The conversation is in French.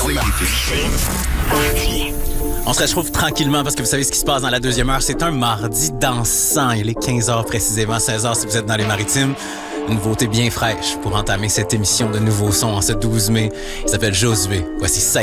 On se réchauffe tranquillement parce que vous savez ce qui se passe dans la deuxième heure. C'est un mardi dansant. Il est 15h précisément, 16h si vous êtes dans les Maritimes. Une nouveauté bien fraîche pour entamer cette émission de Nouveaux Sons en ce 12 mai. Il s'appelle Josué. Voici ça.